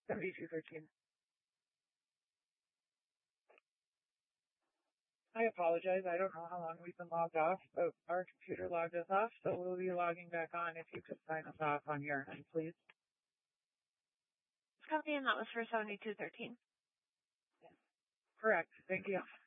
7213. I apologize. I don't know how long we've been logged off, but our computer logged us off, so we'll be logging back on if you could sign us off on your end, please. Copy, and that was for 7213. Correct. Thank you.